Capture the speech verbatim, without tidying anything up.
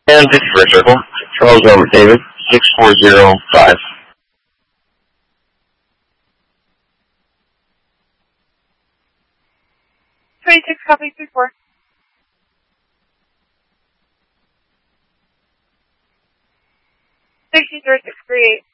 And this is Red Circle. Charles Robert David, six four zero five. twenty-six, copy, three four. sixty-three, six three eight.